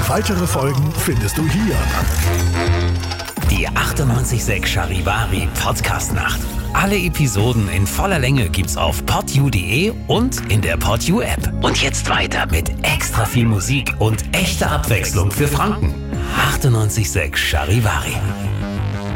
Weitere Folgen findest du hier. Die 98.6 Charivari Podcast-Nacht. Alle Episoden in voller Länge gibt's auf podyou.de und in der Podyou App. Und jetzt weiter mit extra viel Musik und echter Abwechslung für Franken. 98.6 Charivari.